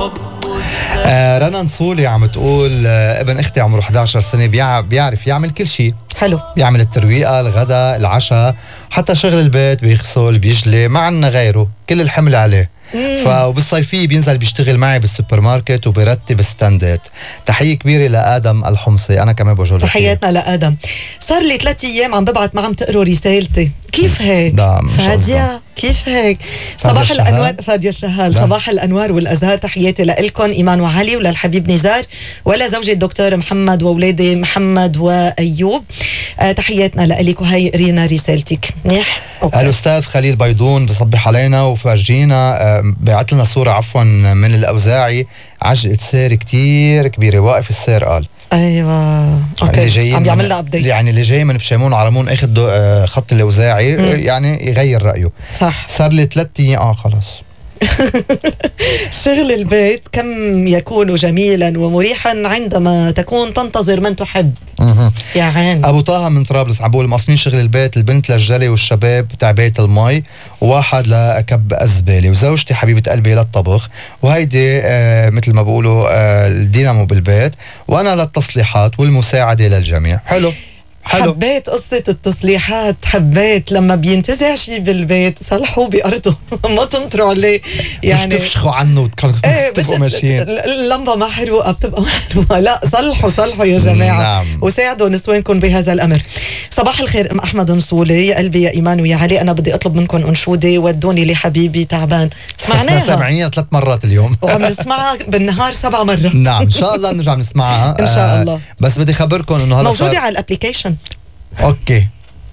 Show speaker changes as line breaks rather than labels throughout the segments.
رنا نصولي عم تقول ابن اختي عمره 11 سنة بيعرف يعمل كل شيء.
حلو.
بيعمل الترويقة، الغداء، العشاء، حتى شغل البيت، بيغسل، بيجلي، ما عنا غيره، كل الحمل عليه. وبالصيفية بينزل بيشتغل معي بالسوبر ماركت وبيرتب ستاندات. تحية كبيرة لآدم الحمصي، أنا كمان بوجه له
تحياتنا لآدم. صار لي 3 أيام عم ببعت ما عم تقروا رسالتي، كيف هيك؟ فادية كيف هيك؟ صباح الأنوار فادية الشهال. صباح الأنوار والأزهار، تحياتي لإلكم إيمان وعلي وللحبيب نزار ولا زوجي الدكتور محمد وأولادي محمد وأيوب. تحياتنا لإلك. وهي رينا رسالتك منيح.
الأستاذ خليل بيضون بصبح علينا وفرجينا، بعت لنا صورة عفوا من الأوزاعي، عجقة سير كتير كبيرة، واقف السير قال.
ايوه اوكي، عم يعمل لنا ابديت.
يعني اللي جاي من بشيمون عرمون اخذ خط الاوزاعي يعني يغير رايه.
صح.
صار لي 3 ايام خلص.
شغل البيت كم يكون جميلا ومريحا عندما تكون تنتظر من تحب. يا عين.
ابو طه من طرابلس عم بقول مقسمين شغل البيت، البنت للجلي والشباب تعبئة المي، وواحد لكب الزباله، وزوجتي حبيبه قلبي للطبخ، وهيدي مثل ما بقولوا الدينامو بالبيت، وانا للتصليحات والمساعده للجميع. حلو.
حبيت قصة التصليحات، حبيت لما بينتزع شيء بالبيت صلحوه بأرضه ما تنطروا عليه، يعني
مش تفشخوا عنه وتبقوا ماشيين.
اللمبة محروقة بتبقى محروقة، لا صلحوا يا جماعة.
نعم.
وساعدوا نسوانكم بهذا الأمر. صباح الخير أحمد نصولي، يا قلبي يا إيمان ويا علي، أنا بدي أطلب منكم أنشودة ودوني لحبيبي تعبان.
سمعناها سامعينها 3 مرات اليوم
وعم نسمعها بالنهار 7 مرات.
نعم إن شاء الله نرجع نسمعها
إن شاء الله.
بس بدي خبركم إنه هلا
موجودة على الابليكيشن.
اوكي.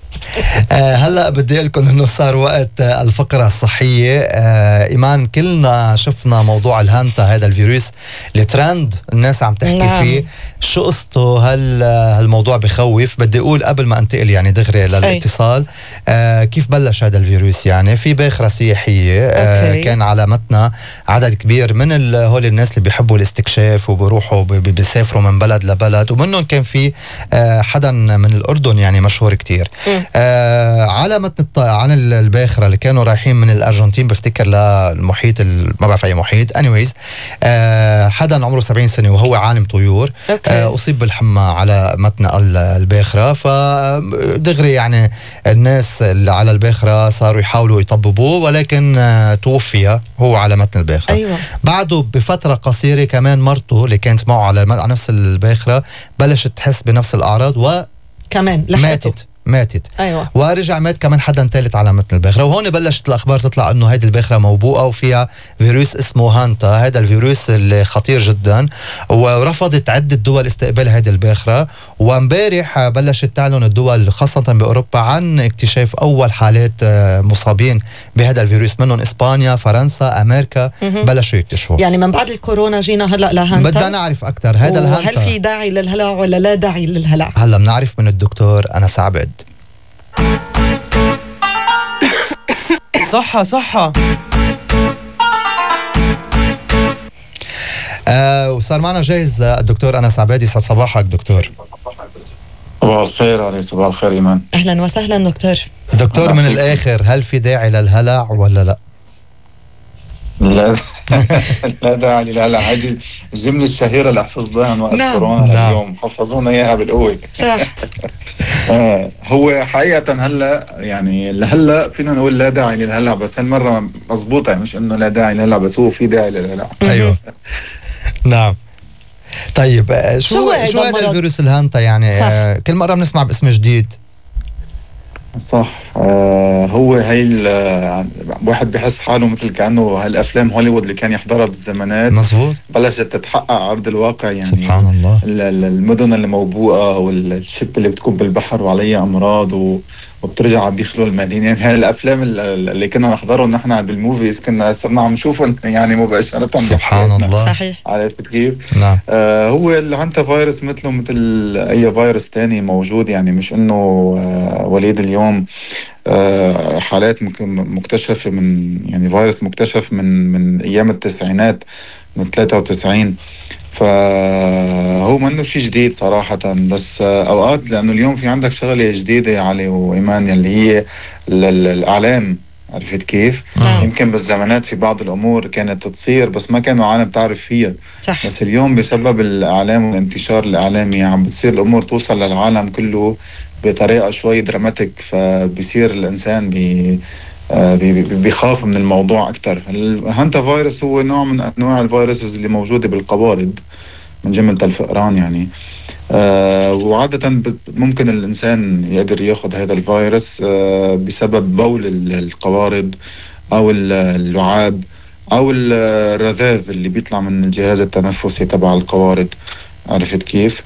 هلا بدي اقول لكم انه صار وقت الفقره الصحيه. ايمان كلنا شفنا موضوع الهانتا، هذا الفيروس اللي ترند الناس عم تحكي
نعم.
فيه. شو قصته؟ هل هالموضوع بخوف؟ بدي اقول قبل ما انتقل يعني دغري للاتصال، كيف بلش هذا الفيروس؟ يعني في باخره سياحيه كان على متنا عدد كبير من هول الناس اللي بيحبوا الاستكشاف وبروحوا بيسافروا من بلد لبلد، ومنهم كان في حدا من الاردن يعني مشهور كتير. على متن عن الباخرة اللي كانوا رايحين من الأرجنتين بفتكر للمحيط ما بعرف أي محيط. anyways حدا عمره 70 سنة وهو عالم طيور أصيب بالحمى على متن الباخرة، فدغري يعني الناس اللي على الباخرة صاروا يحاولوا يطببوه، ولكن توفي هو على متن الباخرة.
أيوة. بعده
بفترة قصيرة كمان مرته اللي كانت معه على نفس الباخرة بلشت تحس بنفس الأعراض
وكمان
ماتت.
أيوة.
ورجع مات كمان حدا ثالث على متن الباخرة. وهون بلشت الأخبار تطلع أنه هيدي الباخرة موبوءة وفيها فيروس اسمه هانتا، هذا الفيروس اللي خطير جدا، ورفضت عدة دول استقبال هيدي الباخرة. وامبارح بلشت تعلن الدول خاصة بأوروبا عن اكتشاف أول حالات مصابين بهذا الفيروس، منهم إسبانيا، فرنسا، أمريكا. بلشوا يكتشفوا.
يعني من بعد الكورونا جينا هلأ لهانتا.
بدنا نعرف أكتر هذا الهانتا،
هل في داعي للهلع ولا لا داعي للهلع؟
هلا بنعرف من الدكتور أنس عبد.
صحة
وصار معنا جاهز الدكتور أنس عبادي. يسعد صباحك دكتور.
صباح الخير علي. صباح الخير إيمان.
أهلا وسهلا
دكتور من الآخر، هل في داعي للهلع ولا لا؟
لا لا داعي للهلع، هذه الجملة الشهيرة اللي حفظناها وقت كورونا. اليوم حفظونا إياها بالقوة.
صح.
هو حقيقة هلا يعني هلا فينا نقول لا داعي للهلع، بس هالمرة مضبوطة، مش إنه لا داعي للهلع بس هو في داعي للهلع.
أيوه. نعم. طيب شو هذا الفيروس الهانتا يعني؟ كل مرة بنسمع باسم جديد.
صح. هو هاي واحد بحس حاله مثل كأنه هالأفلام هوليوود اللي كان يحضرها بالزمانات.
مظبوط.
بلشت تتحقق عرض الواقع يعني.
سبحان الله.
المدن اللي موبوءة والشب اللي بتكون بالبحر وعليها أمراض وبترجع بيخلوا المدينة. يعني هاي الأفلام اللي كنا نحضرهم نحن بالموفيز كنا صرنا عم نشوفهم يعني مباشرة.
سبحان الله.
صحيح.
عرفت كيف؟
نعم.
هو الهانتا فيروس مثل أي فيروس تاني موجود، يعني مش إنه وليد اليوم حالات مكتشفة من يعني فيروس مكتشف من أيام التسعينات من 93، فهو منه شيء جديد صراحة. بس أوقات لأنه اليوم في عندك شغلة جديدة علي وإيمان اللي هي الأعلام عرفت كيف؟ يمكن بالزمانات في بعض الأمور كانت تصير بس ما كانوا عالم تعرف فيها.
صح.
بس اليوم بسبب الإعلام والانتشار الإعلامي عم بتصير الأمور توصل للعالم كله بطريقة شوي دراماتيك، فبصير الإنسان بيخاف من الموضوع أكتر. الهانتا فيروس هو نوع من أنواع الفيروسز اللي موجودة بالقوارض من جملة الفئران يعني. وعادة ممكن الإنسان يقدر ياخد هذا الفيروس بسبب بول القوارض أو اللعاب أو الرذاذ اللي بيطلع من الجهاز التنفسي تبع القوارض. عرفت كيف؟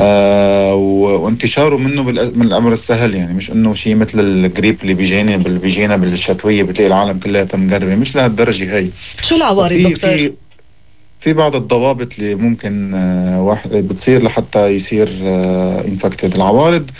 وانتشاره منه من الأمر السهل يعني، مش إنه شيء مثل الجريب اللي بيجينا بالشتوية بتلاقي العالم كلها مقربة، مش لهالدرجة هي.
شو العوارض دكتور؟
في بعض الضوابط اللي ممكن واحد بتصير لحتى يصير انفكتد. العوارض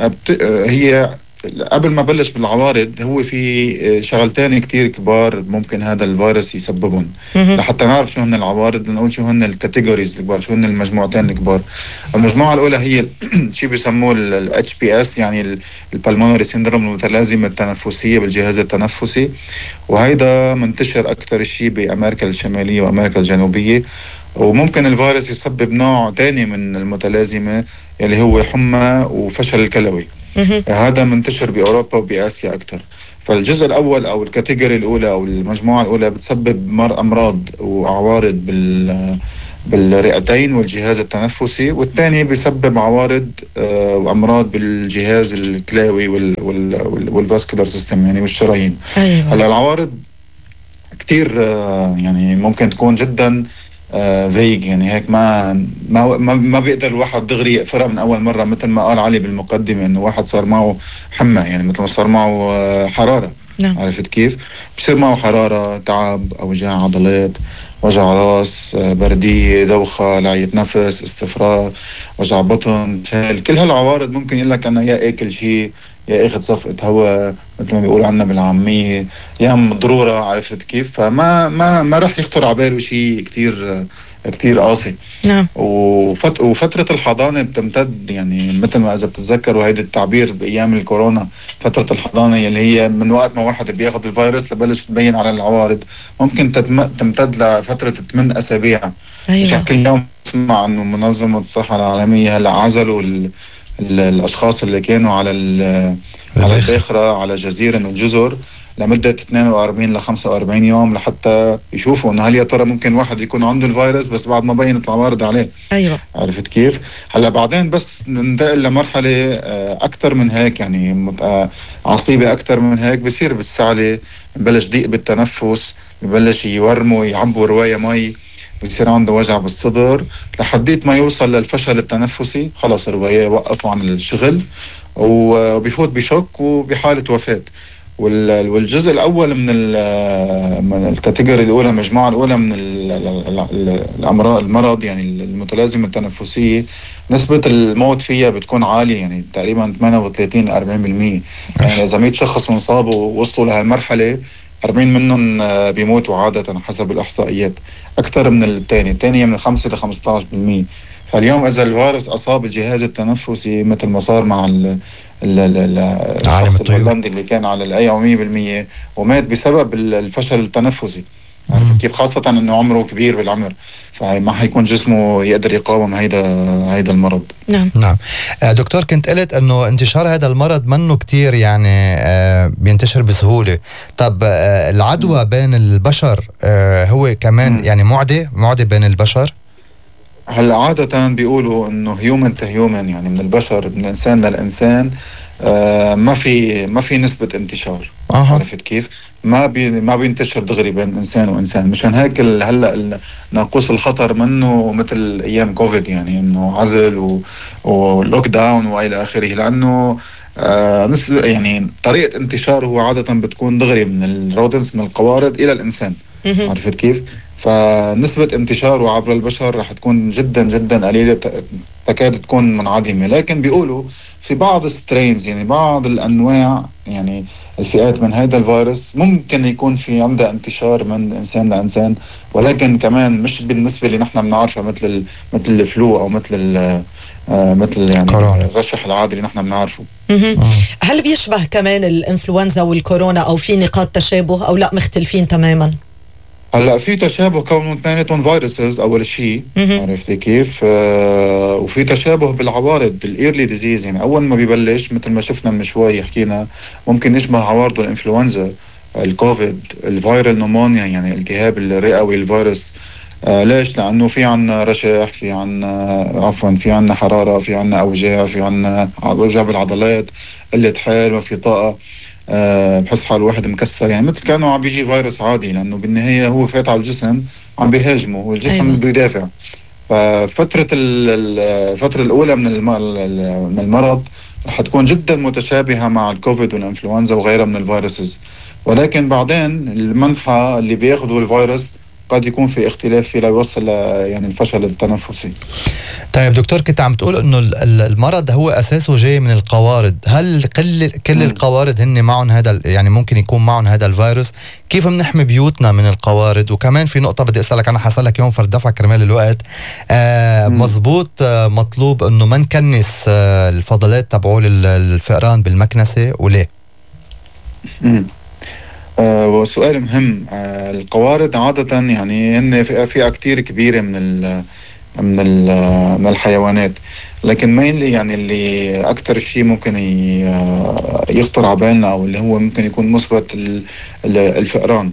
هي قبل ما بلش بالعوارض هو في شغلتين كتير كبار ممكن هذا الفيروس يسببهم. لحتى نعرف شو هن العوارض نقول شو هن الكاتيجوريز الكبار، شو هن المجموعتين الكبار. المجموعة الأولى هي شيء بيسموه ال HPS يعني البلمونري سيندروم، المتلازمة التنفسية بالجهاز التنفسي، وهيدا منتشر أكثر شيء بأمريكا الشمالية وأمريكا الجنوبية. وممكن الفيروس يسبب نوع تاني من المتلازمة اللي هو حمى وفشل الكلوي. هذا منتشر بأوروبا وبآسيا أكثر. فالجزء الأول أو الكاتيجوري الأولى أو المجموعة الأولى بتسبب أمراض وعوارض بالرئتين والجهاز التنفسي، والثاني بيسبب عوارض وأمراض بالجهاز الكلوي والفاسكولار سيستم يعني والشرايين. هلا العوارض كتير يعني ممكن تكون جدا فيج يعني هيك ما بيقدر الواحد دغري يقفرها من اول مره، مثل ما قال علي بالمقدمه انه واحد صار معه حمى يعني مثل ما صار معه حراره. عرفت كيف؟ بصير معه حراره، تعب، اوجاع عضلات، وجع راس، برديه، دوخه، لعيه نفس، استفراغ، وجع بطن، سهل. كل هالعوارض ممكن يقول لك انا يا اكل شيء يا اخذ صفقة هواء مثل ما بيقولوا عنا بالعامية، يا مضرورة. عرفت كيف؟ فما رح يخطر على باله شيء كتير قاسي.
نعم.
وفترة الحضانة بتمتد يعني مثل ما إذا بتتذكروا هيدا التعبير بأيام الكورونا، فترة الحضانة اللي هي من وقت ما واحد بياخد الفيروس لبلش تبين على العوارض ممكن تمتد لفترة 8 أسابيع.
أيوة.
كل يوم نسمع إنه منظمة الصحة العالمية هلا عزلوا الأشخاص اللي كانوا على الباخرة على جزيرة من الجزر لمدة 42 ل 45 يوم لحتى يشوفوا إنه هل يا ترى ممكن واحد يكون عنده الفيروس بس بعد ما بينت العوارض عليه.
أيوة.
عرفت كيف؟ هلا بعدين بس ننتقل لمرحلة أكثر من هيك يعني عصيبة أكثر من هيك، بصير بالسعلة ببلش ضيق بالتنفس، ببلش يورموا يعبوا رواية مي، بيصير عنده وجع بالصدر لحديت ما يوصل للفشل التنفسي. خلص الرواية وقفوا عن الشغل وبيفوت بشوك وبحالة وفاة. والجزء الأول من الكاتيجوري الأولى، المجموعة الأولى من المرض يعني المتلازمة التنفسية، نسبة الموت فيها بتكون عالية يعني تقريبا 38 ل 40%. يعني إذا 100 شخص انصابوا ووصلوا لهالمرحلة 40 منهم بيموتوا عادة حسب الإحصائيات، أكثر من الثانية من 5 ل 15%. فاليوم إذا الفيروس أصاب الجهاز التنفسي مثل ما صار مع الشخص الهولندي اللي كان على الأي 100% ومات بسبب الفشل التنفسي، كيف خاصة أنه عمره كبير بالعمر، فما حيكون جسمه يقدر يقاوم هيدا المرض.
نعم.
دكتور كنت قلت أنه انتشار هذا المرض منه كتير يعني بينتشر بسهولة. طب العدوى بين البشر هو كمان يعني معدي بين البشر؟
هلا عادة بيقولوا انه هيومن تهيومن يعني من البشر من الانسان للانسان ما في نسبة انتشار. عرفت كيف؟ ما بينتشر دغري بين انسان وانسان. مشان هيك هلا ناقوس الخطر منه مثل ايام كوفيد يعني انه عزل ولوك داون والى اخره، لانه يعني طريقة انتشاره عادة بتكون دغري من الرودنس من القوارض الى الانسان. عرفت كيف؟ فنسبة انتشاره عبر البشر رح تكون جدا جدا قليلة، تكاد تكون منعدمة. لكن بيقولوا في بعض السترينز، يعني بعض الأنواع، يعني الفئات من هذا الفيروس ممكن يكون في عندها انتشار من إنسان لإنسان، ولكن كمان مش بالنسبة اللي نحن بنعرفها مثل الفلو أو مثل يعني كورونا. الرشح العادي اللي نحن بنعرفه.
هل بيشبه كمان الإنفلونزا والكورونا أو في نقاط تشابه أو لا مختلفين تماما؟
هلا في تشابه كونهم اثنيناتهم فيروسز اول شيء، عرفتي كيف؟ وفي تشابه بالعوارض، الايرلي ديزيز، يعني اول ما بيبلش مثل ما شفنا من شوي حكينا ممكن يشبه عوارضه الانفلونزا، الكوفيد، الفيرال نومونيا يعني التهاب الرئوي الفيروس. ليش؟ لانه في عنا رشح، في عنا في عنا حراره، في عنا اوجاع، في عنا اوجاع بالعضلات، قله حيل، ما في طاقه، بحس حال الواحد مكسر، يعني مثل كانوا عم بيجي فيروس عادي، لانه بالنهايه هو فات على الجسم عم بيهاجمه والجسم بده يدافع. ففتره الفتره الاولى من المرض رح تكون جدا متشابهه مع الكوفيد والانفلونزا وغيرها من الفيروسز، ولكن بعدين المنحى اللي بياخذوا الفيروس قد يكون في اختلاف فيه ليوصل يعني الفشل التنفسي.
طيب دكتور، كنت عم تقول انه المرض هو اساسه جاي من القوارض، هل كل القوارض هن معهم هذا، يعني ممكن يكون معهم هذا الفيروس؟ كيف بنحمي بيوتنا من القوارض؟ وكمان في نقطة بدي اسألك، انا حسألك يوم فرد دفع كرمال الوقت، مزبوط، مطلوب انه ما نكنس الفضلات تبعول الفئران بالمكنسة، وليه؟
وسؤال مهم. القوارض عادة يعني هن فئة كتير كبيرة من الحيوانات، لكن مين يعني اللي أكتر شيء ممكن يخطر على بالنا أو اللي هو ممكن يكون مثبت الفئران.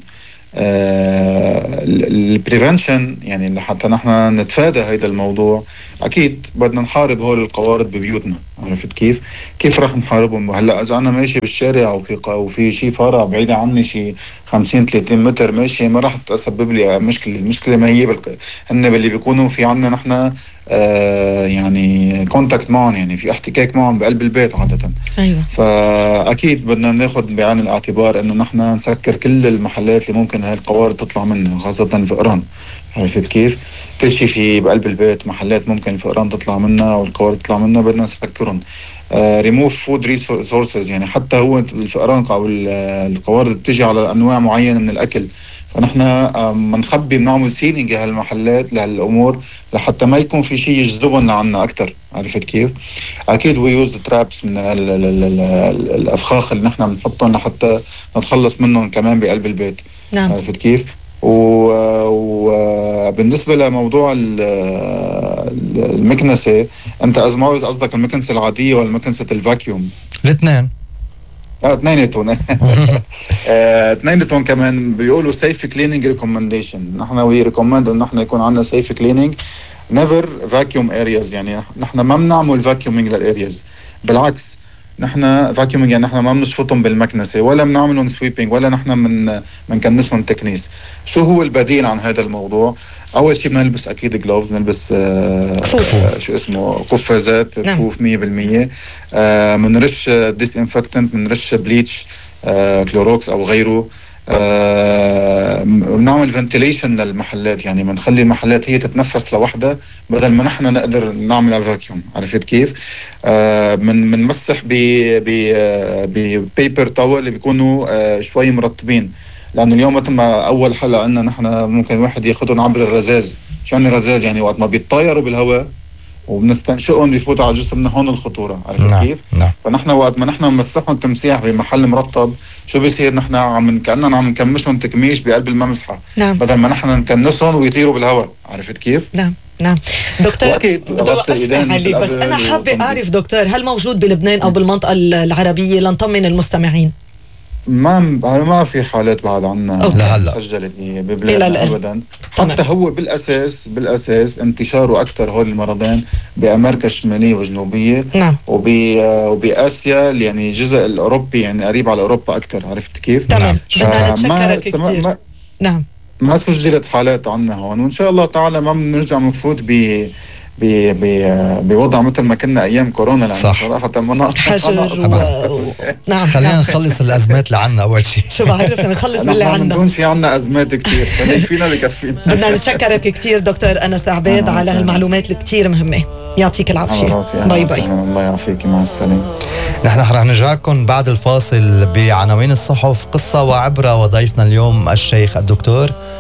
البريفنشن، يعني حتى نحن نتفادى هذا الموضوع أكيد بدنا نحارب هول القوارض ببيوتنا. عرفت كيف رح نحاربهم؟ هلا إذا أنا ماشي بالشارع وفي شيء فرع بعيدة عني شيء 50-30 متر ماشي، ما رح تسبب لي المشكلة ما هي هن باللي بيكونوا في عنا نحن يعني كونتاكت معهم، يعني في احتكاك معهم بقلب البيت عادة.
أيوة.
فأكيد بدنا ناخد بعين الاعتبار إنه نحن نسكر كل المحلات اللي ممكن هاي القوارض تطلع منها، خاصة الفئران. عرفت كيف؟ كل شيء في بقلب البيت محلات ممكن الفئران تطلع منها أو القوارض تطلع منها بدنا نسكرهم. ريموف فود ريسورسز، يعني حتى هو الفئران أو القوارض بتجي على أنواع معينة من الأكل، فنحن بنخبي بنعمل سيلينج هالمحلات لهالامور لحتى ما يكون في شيء يجذبهم لعنا اكثر. عرفت كيف؟ اكيد ويوز ترابس من الافخاخ اللي نحن بنحطهم لحتى نتخلص منهم كمان بقلب البيت.
نعم.
عرفت كيف؟ وبالنسبه لموضوع المكنسه، انت ازماوز قصدك المكنسه العاديه ولا مكنسه الفاكيوم؟
الاثنين.
اثنيناتهم. اثنيناتهم كمان بيقولوا سيف كليننج ريكومنديشن. نحن وي ريكومند انه نحن يكون عندنا سيف كليننج، نيفر فاكيوم ارياز، يعني نحن ما بنعمل فاكيومينج للارياز، بالعكس نحن فاكيومينج يعني نحن ما بنشفطهم بالمكنسه ولا بنعملهم سويبينج ولا نحن بنكنسهم تكنيس. شو هو البديل عن هذا الموضوع؟ اول شيء بنلبس اكيد جلوفز، بنلبس شو اسمه قفازات تفوف 100%. بنرش ديسانفكتنت، بنرش بليتش، كلوروكس او غيره. بنعمل فنتيليشن للمحلات، يعني بنخلي المحلات هي تتنفس لوحدها بدل ما نحن نقدر نعمل فاكيوم. عرفت كيف؟ بنمسح ببيبر تاول اللي بيكونوا شوي مرطبين، لانه اليوم مثل ما اول حلقه قلنا نحن ممكن واحد ياخذهم عبر الرذاذ. شو يعني الرذاذ؟ يعني وقت ما بيتطايروا بالهواء وبنستنشقهم بيفوتوا على جسمنا، هون الخطوره. عرفت كيف؟ فنحن وقت ما نحن نمسحهم تمسيح بمحل مرطب، شو بيصير؟ نحن كأننا عم نكمشهم تكميش بقلب الممسحه.
نعم.
بدل ما نحن نكنسهم ويطيروا بالهواء. عرفت كيف؟
نعم. دكتور، بس انا حابه اعرف دكتور، هل موجود بلبنان او بالمنطقه العربيه لنطمن المستمعين؟
ما في حالات بعد عنا مسجلة ببلادنا ابدا. حتى هو بالاساس انتشاره اكثر هول المرضين بامريكا الشماليه والجنوبيه.
نعم.
وباسيا، يعني الجزء الاوروبي يعني قريب على اوروبا اكثر. عرفت كيف؟
تمام. بدنا نتشكرك كثير. نعم.
ما سجلت حالات عنا هون، وان شاء الله تعالى ما بنرجع بنفوت بوضع مثل ما كنا ايام كورونا، لانه صراحه
حجر
نعم خلينا نخلص الازمات اللي عنا اول شيء.
شو بعرف نخلص باللي عنا،
بدون في عنا ازمات كثير فينا بكفينا.
بدنا نتشكرك كثير دكتور أنس عبيد على هالمعلومات الكثير مهمه. يعطيك العافيه. باي باي.
الله يعافيك، مع السلامه.
نحن رح نرجع لكم بعد الفاصل بعناوين الصحف، قصه وعبره، وضيفنا اليوم الشيخ الدكتور